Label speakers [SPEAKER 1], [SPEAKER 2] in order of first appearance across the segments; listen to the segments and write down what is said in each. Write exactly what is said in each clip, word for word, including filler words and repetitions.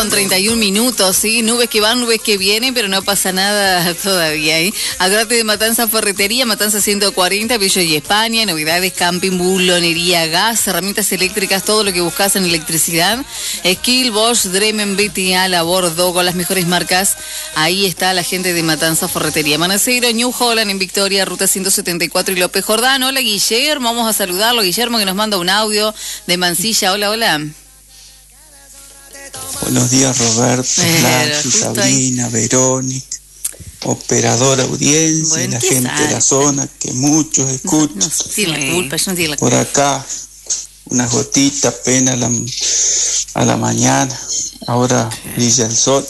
[SPEAKER 1] Con treinta y un minutos, ¿sí? Nubes que van, nubes que vienen, pero no pasa nada todavía, ¿eh? Acordate de Matanza Ferretería, Matanza ciento cuarenta, Bello y España, novedades, camping, bulonería, gas, herramientas eléctricas, todo lo que buscas en electricidad. Skill, Bosch, Dremen, B T A, Labor, Dogo, las mejores marcas. Ahí está la gente de Matanza Ferretería. Manacero, New Holland en Victoria, Ruta ciento setenta y cuatro y López Jordán. Hola, Guillermo, vamos a saludarlo. Guillermo que nos manda un audio de Mansilla. Hola, hola.
[SPEAKER 2] Buenos días, Roberto, Nancy, Sabrina, ahí. Verónica, operadora audiencia, bueno, la gente sabe? De la zona que muchos escuchan. No, no,
[SPEAKER 1] sí, la culpa, yo no tiene la
[SPEAKER 2] culpa. Por acá, unas gotitas apenas a la, a la mañana, ahora brilla el sol.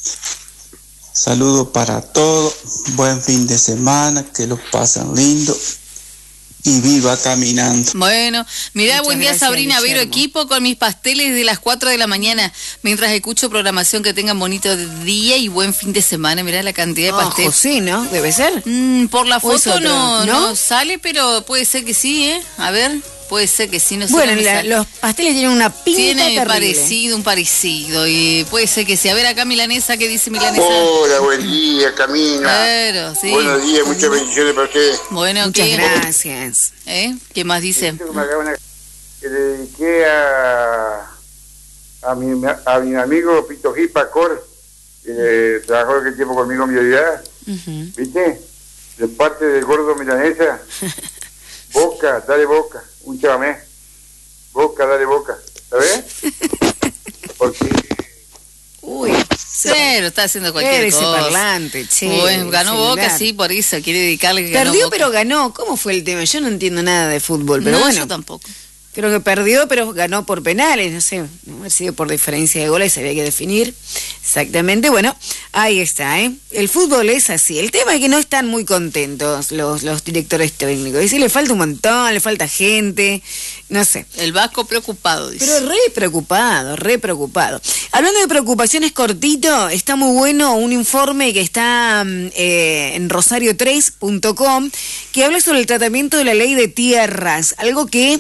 [SPEAKER 2] Saludo para todos, buen fin de semana, que los pasen lindo. Y viva caminando.
[SPEAKER 1] Bueno, mirá, buen día Sabrina, Vero equipo con mis pasteles de las cuatro de la mañana, mientras escucho programación, que tengan bonito día y buen fin de semana. Mirá la cantidad de
[SPEAKER 3] oh,
[SPEAKER 1] pasteles.
[SPEAKER 3] Sí, ¿no? Debe ser.
[SPEAKER 1] Mm, por la foto no,
[SPEAKER 3] no
[SPEAKER 1] no sale, pero puede ser que sí, ¿eh? A ver, puede ser que sí. No sé.
[SPEAKER 3] Bueno, la, los pasteles tienen una pinta
[SPEAKER 1] Tiene
[SPEAKER 3] terrible.
[SPEAKER 1] parecido, un parecido, y puede ser que sí. A ver acá Milanesa, ¿qué dice Milanesa?
[SPEAKER 4] Hola, buen día, Camina.
[SPEAKER 1] Claro, sí.
[SPEAKER 4] Buenos días, muchas bendiciones para ustedes.
[SPEAKER 1] Bueno,
[SPEAKER 3] muchas
[SPEAKER 1] ¿qué?
[SPEAKER 3] gracias.
[SPEAKER 1] ¿Eh? ¿Qué más dice?
[SPEAKER 4] Que le dediqué a, a, mi, a mi amigo Pito Gipacor, que trabajó aquel tiempo conmigo en mi vida. Uh-huh. ¿Viste? De parte del gordo Milanesa. Boca, dale boca. Un chamamé. Boca, dale boca. ¿Sabes? Porque...
[SPEAKER 1] Uy, cero, está haciendo cualquier
[SPEAKER 3] Eres
[SPEAKER 1] cosa.
[SPEAKER 3] Ese parlante, che.
[SPEAKER 1] Bueno, ganó celular. Boca, sí, por eso, quiere dedicarle que ganó
[SPEAKER 3] Perdió,
[SPEAKER 1] Boca.
[SPEAKER 3] Pero ganó. ¿Cómo fue el tema? Yo no entiendo nada de fútbol, pero
[SPEAKER 1] no,
[SPEAKER 3] bueno.
[SPEAKER 1] Yo tampoco.
[SPEAKER 3] Creo que perdió, pero ganó por penales, no sé, no ha sido por diferencia de goles, había que definir exactamente. Bueno, ahí está, ¿eh? El fútbol es así. El tema es que no están muy contentos los, los directores técnicos. Dice, le falta un montón, le falta gente, no sé.
[SPEAKER 1] El Vasco preocupado, dice.
[SPEAKER 3] Pero re preocupado, re preocupado. Hablando de preocupaciones cortito, está muy bueno un informe que está eh, en rosario tres punto com que habla sobre el tratamiento de la ley de tierras, algo que...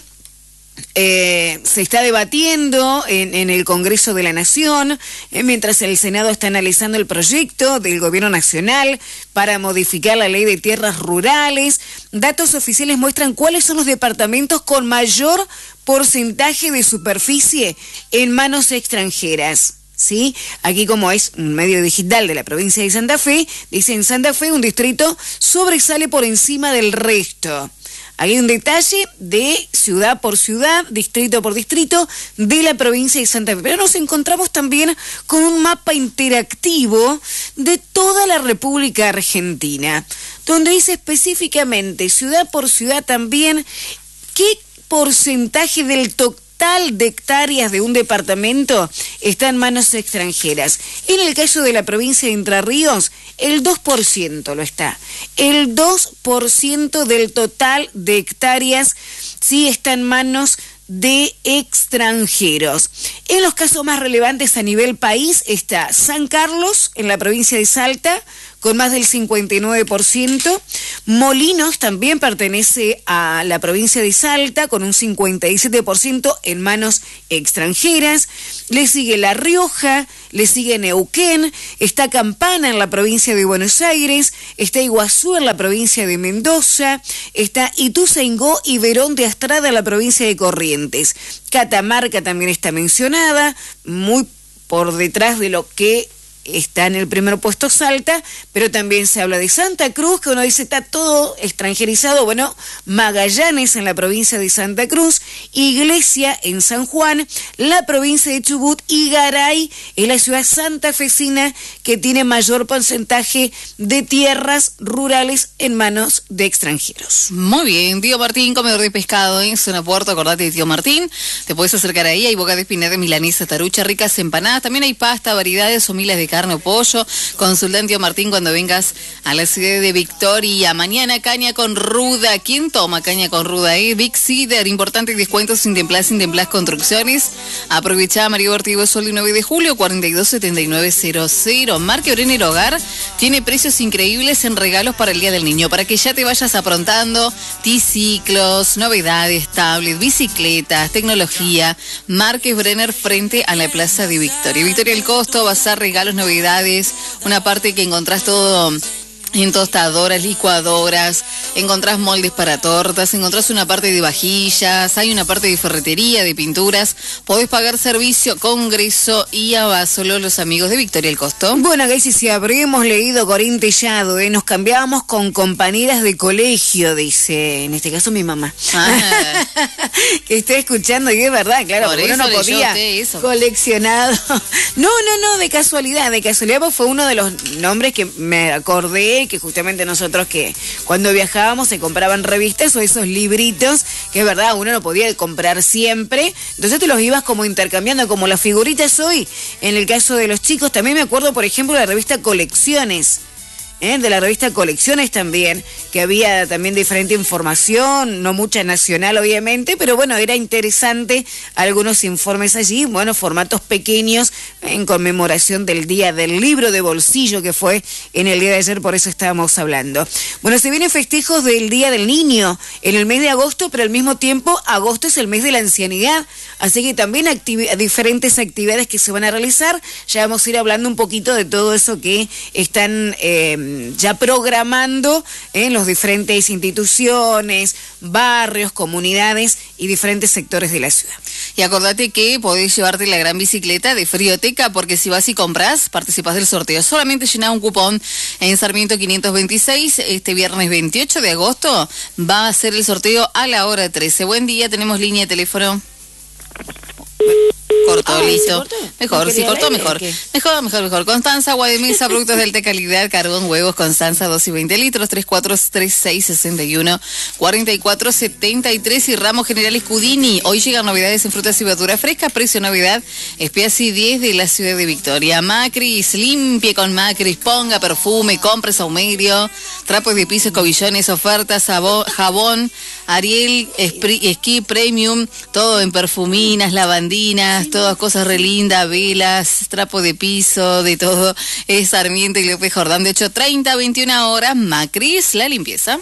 [SPEAKER 3] Eh, se está debatiendo en, en el Congreso de la Nación, eh, mientras el Senado está analizando el proyecto del Gobierno Nacional para modificar la ley de tierras rurales. Datos oficiales muestran cuáles son los departamentos con mayor porcentaje de superficie en manos extranjeras. ¿Sí? Aquí, como es un medio digital de la provincia de Santa Fe, dice: en Santa Fe un distrito sobresale por encima del resto. Hay un detalle de ciudad por ciudad, distrito por distrito de la provincia de Santa Fe. Pero nos encontramos también con un mapa interactivo de toda la República Argentina, donde dice específicamente, ciudad por ciudad también, qué porcentaje del total de hectáreas de un departamento está en manos extranjeras. En el caso de la provincia de Entre Ríos, el dos por ciento lo está. El dos por ciento del total de hectáreas sí está en manos de extranjeros. En los casos más relevantes a nivel país está San Carlos, en la provincia de Salta, con más del cincuenta y nueve por ciento. Molinos también pertenece a la provincia de Salta, con un cincuenta y siete por ciento en manos extranjeras. Le sigue La Rioja, le sigue Neuquén, está Campana en la provincia de Buenos Aires, está Iguazú en la provincia de Mendoza, está Ituzaingó y Verón de Astrada en la provincia de Corrientes. Catamarca también está mencionada, muy por detrás de lo que está en el primer puesto Salta, pero también se habla de Santa Cruz, que uno dice está todo extranjerizado. Bueno, Magallanes en la provincia de Santa Cruz, Iglesia en San Juan, la provincia de Chubut y Garay es la ciudad santafesina que tiene mayor porcentaje de tierras rurales en manos de extranjeros.
[SPEAKER 1] Muy bien, Tío Martín, comedor de pescado en Zona Puerto, acordate de Tío Martín, te puedes acercar ahí, hay boca de espinaca, milanesa, tarucha, ricas empanadas, también hay pasta, variedades o milas de carne carne o pollo. Consulta en Tío Martín cuando vengas a la ciudad de Victoria. Mañana caña con ruda. ¿Quién toma caña con ruda? Eh? Big Cider, importantes descuentos sin Templás, sin Templás Construcciones. Aprovechá María Ortigo Sol y nueve de julio, cuarenta y dos setenta y nueve cero cero. Marque Brenner Hogar tiene precios increíbles en regalos para el Día del Niño, para que ya te vayas aprontando. Triciclos, novedades, tablets, bicicletas, tecnología. Marques Brenner frente a la Plaza de Victoria. Victoria El Costo, bazar, regalos, novedades. Una parte que encontrás todo en tostadoras, licuadoras, encontrás moldes para tortas, encontrás una parte de vajillas, hay una parte de ferretería, de pinturas. Podés pagar servicio, congreso y a solo los amigos de Victoria El Costo.
[SPEAKER 3] Bueno, Gacy, si habríamos leído Corín Tellado, ¿eh? Nos cambiábamos con compañeras de colegio, dice, en este caso mi mamá. Ah. Que estoy escuchando y es verdad, claro, porque uno no podía coleccionado. No, no, no, de casualidad, de casualidad, pues fue uno de los nombres que me acordé, que justamente nosotros que cuando viajábamos se compraban revistas o esos libritos que es verdad uno no podía comprar siempre, entonces te los ibas como intercambiando como las figuritas hoy. En el caso de los chicos también me acuerdo, por ejemplo, de la revista Colecciones. ¿Eh? De la revista Colecciones también, que había también diferente información, no mucha nacional obviamente, pero bueno, era interesante algunos informes allí, bueno, formatos pequeños en conmemoración del Día del Libro de Bolsillo que fue en el día de ayer, por eso estábamos hablando. Bueno, se vienen festejos del Día del Niño en el mes de agosto, pero al mismo tiempo agosto es el mes de la ancianidad, así que también activi- diferentes actividades que se van a realizar. Ya vamos a ir hablando un poquito de todo eso que están eh, ya programando en los diferentes instituciones, barrios, comunidades y diferentes sectores de la ciudad.
[SPEAKER 1] Y acordate que podés llevarte la gran bicicleta de Frioteca, porque si vas y compras, participás del sorteo. Solamente llená un cupón en Sarmiento quinientos veintiséis. Este viernes veintiocho de agosto va a ser el sorteo a la hora trece. Buen día, tenemos línea de teléfono. Cortó, ah, listo. Mejor, si cortó, mejor. Mejor, mejor, mejor. Constanza, agua de mesa, productos de alta calidad, carbón, huevos, Constanza, dos y veinte litros, tres cuatro tres seis seis uno cuatro cuatro siete tres y Ramos Generales Cudini. Hoy llegan novedades en frutas y verduras frescas, precio novedad, Espiasi diez de la ciudad de Victoria. Macris, limpie con Macris, ponga perfume, compre saumerio, trapos de piso, cobillones, ofertas, sabón, jabón, Ariel, Esquí Premium, todo en perfuminas, lavandinas, todas cosas re lindas, velas, trapo de piso, de todo. Es Sarmiento y López Jordán, de ocho treinta a veintiuna horas. Macris, la limpieza.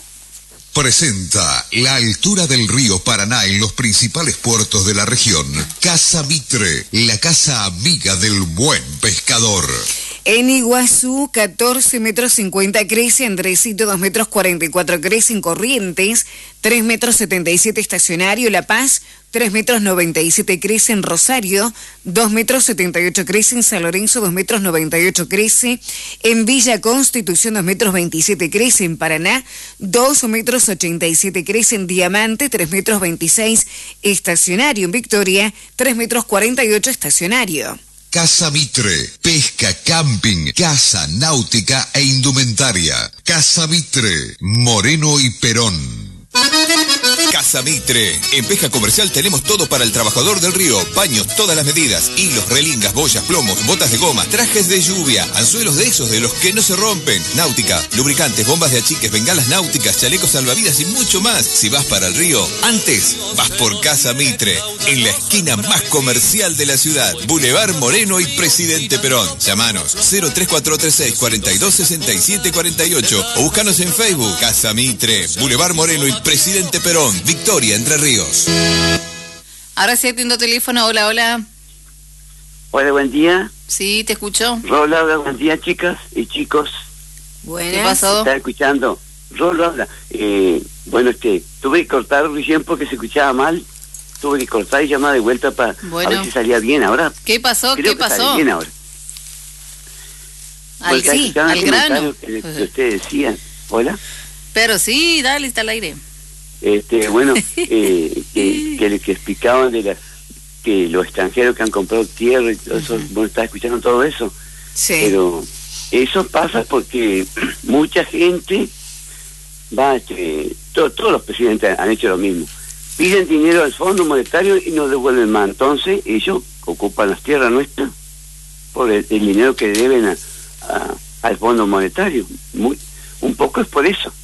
[SPEAKER 5] Presenta la altura del río Paraná en los principales puertos de la región. Casa Mitre, la casa amiga del buen pescador.
[SPEAKER 3] En Iguazú, catorce metros cincuenta crece, Andresito dos metros cuarenta y cuatro crece, en Corrientes, tres metros setenta y siete estacionario, La Paz, tres metros noventa y siete crece, en Rosario, dos metros setenta y ocho crece, en San Lorenzo, dos metros noventa y ocho crece, en Villa Constitución, dos metros veintisiete crece, en Paraná, dos metros ochenta y siete crece, en Diamante, tres metros veintiséis estacionario, en Victoria, tres metros cuarenta y ocho estacionario.
[SPEAKER 5] Casa Mitre, pesca, camping, casa, náutica e indumentaria. Casa Mitre, Moreno y Perón. Casa Mitre. En pesca comercial tenemos todo para el trabajador del río. Paños, todas las medidas. Hilos, relingas, boyas, plomos, botas de goma, trajes de lluvia, anzuelos de esos de los que no se rompen. Náutica, lubricantes, bombas de achiques, bengalas náuticas, chalecos salvavidas y mucho más. Si vas para el río, antes vas por Casa Mitre. En la esquina más comercial de la ciudad. Boulevard Moreno y Presidente Perón. Llámanos cero tres cuatro tres seis, cuatro dos seis siete cuatro ocho o búscanos en Facebook. Casa Mitre, Boulevard Moreno y Presidente Perón, Victoria, Entre Ríos.
[SPEAKER 1] Ahora sí atiendo teléfono. Hola, hola.
[SPEAKER 6] Hola, buen día.
[SPEAKER 1] Sí, te escucho.
[SPEAKER 6] Rolo habla, buen día, chicas y chicos.
[SPEAKER 3] Buenas.
[SPEAKER 1] ¿Qué pasó?
[SPEAKER 6] ¿Está escuchando? Rolo habla. Eh, bueno, este, tuve que cortar recién porque se escuchaba mal. Tuve que cortar y llamar de vuelta para
[SPEAKER 1] bueno.
[SPEAKER 6] ver si salía bien ahora.
[SPEAKER 1] ¿Qué pasó?
[SPEAKER 6] Creo
[SPEAKER 1] ¿Qué
[SPEAKER 6] que
[SPEAKER 1] pasó?
[SPEAKER 6] sale bien ahora.
[SPEAKER 1] Al, sí, al grano.
[SPEAKER 6] Que, que usted decía. Hola.
[SPEAKER 1] Pero sí, dale, está al aire.
[SPEAKER 6] Este, bueno, eh, que, que, que explicaban de las que los extranjeros que han comprado tierra y todo eso, uh-huh. Bueno, estás escuchando todo eso.
[SPEAKER 3] Sí.
[SPEAKER 6] Pero eso pasa porque mucha gente va, este, to, todos los presidentes han hecho lo mismo. Piden dinero al Fondo Monetario y nos devuelven más. Entonces ellos ocupan las tierras nuestras por el, el dinero que deben a, a, al Fondo Monetario. Muy, un poco es por eso.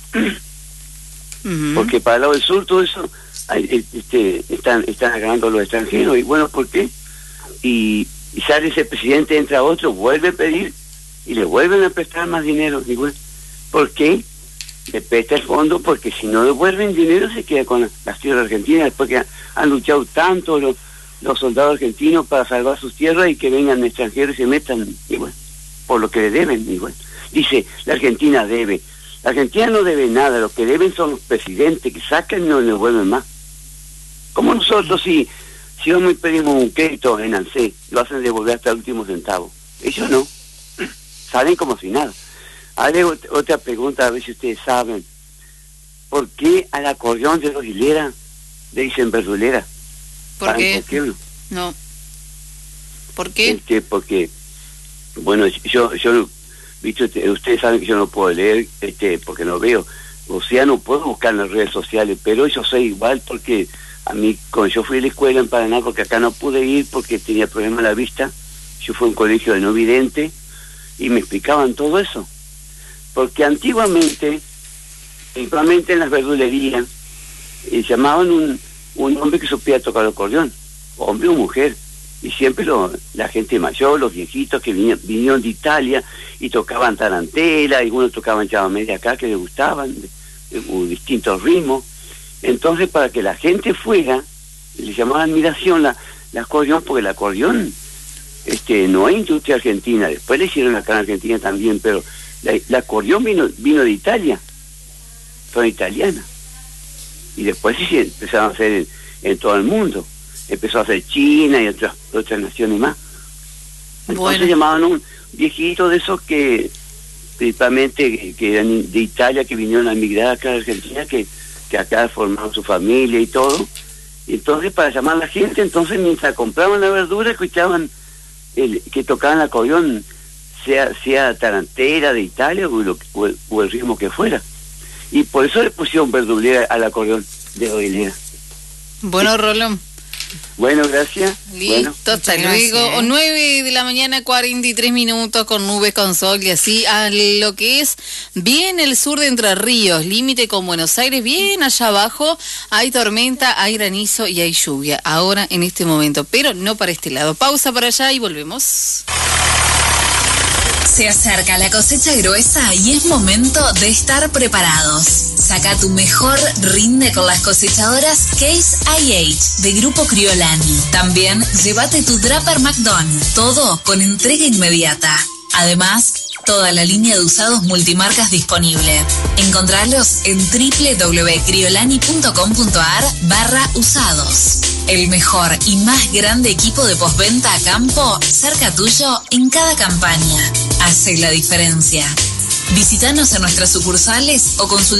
[SPEAKER 6] Uh-huh. Porque para el lado del sur todo eso hay, este, están, están ganando los extranjeros. Y bueno, ¿por qué? Y, y sale ese presidente, entra otro, vuelve a pedir y le vuelven a prestar más dinero. Y bueno, ¿por qué? Le presta el fondo porque si no devuelven dinero se queda con las tierras argentinas, después que han, han luchado tanto los, los soldados argentinos para salvar sus tierras y que vengan extranjeros y se metan, y bueno, por lo que le deben. Y bueno, dice, la Argentina debe. La Argentina no debe nada, lo que deben son los presidentes que sacan y no devuelven más. Como nosotros, si, si vamos y pedimos un crédito en ANSE, lo hacen devolver hasta el último centavo. Ellos no, salen como si nada. Haré otra pregunta, a ver si ustedes saben. ¿Por qué al acordeón de los Hilera le dicen verdulera?
[SPEAKER 1] ¿Por qué? No. ¿Por qué?
[SPEAKER 6] Este, porque, bueno, yo, yo, visto, ustedes saben que yo no puedo leer, este, porque no veo. O sea, no puedo buscar en las redes sociales, pero yo sé igual porque a mí, cuando yo fui a la escuela en Paraná, porque acá no pude ir porque tenía problemas en la vista, yo fui a un colegio de no vidente y me explicaban todo eso. Porque antiguamente, principalmente en las verdulerías, eh, llamaban un, un hombre que supiera tocar el acordeón, hombre o mujer, y siempre lo, la gente mayor, los viejitos que vinieron, vinieron de Italia y tocaban tarantela, algunos tocaban chamamé de acá que les gustaban, de, de, de distintos ritmos. Entonces, para que la gente fuera, le llamaban admiración la, la acordeón, porque el acordeón este, no hay industria argentina, después le hicieron acá en Argentina también, pero La, la acordeón vino, vino de Italia, son italianas. Y después sí empezaron a hacer en, en todo el mundo. Empezó a hacer China y otras otras naciones más. Entonces bueno, llamaban a un viejito de esos que, principalmente, que, que eran de Italia, que vinieron a emigrar acá a Argentina, que, que acá formaron su familia y todo. Y entonces, para llamar a la gente, entonces mientras compraban la verdura, escuchaban el, que tocaban el acordeón, sea sea tarantera de Italia o, lo, o, el, o el ritmo que fuera. Y por eso le pusieron verdulera al acordeón de Hilera.
[SPEAKER 1] Bueno, Rolón.
[SPEAKER 6] Bueno, gracias.
[SPEAKER 1] Listo,
[SPEAKER 6] bueno,
[SPEAKER 1] hasta luego.
[SPEAKER 3] ¿eh?
[SPEAKER 1] nueve de la mañana, cuarenta y tres minutos, con nubes, con sol y así, a lo que es bien el sur de Entre Ríos, límite con Buenos Aires, bien allá abajo, hay tormenta, hay granizo y hay lluvia, ahora en este momento, pero no para este lado. Pausa para allá y volvemos.
[SPEAKER 7] Se acerca la cosecha gruesa y es momento de estar preparados. Saca tu mejor rinde con las cosechadoras Case I H de Grupo Criolani. También llévate tu Draper McDon, todo con entrega inmediata. Además, toda la línea de usados multimarcas disponible. Encontralos en doble u doble u doble u punto criolani punto com punto a r barra usados. El mejor y más grande equipo de postventa a campo cerca tuyo en cada campaña. Hace la diferencia. Visítanos en nuestras sucursales o consulta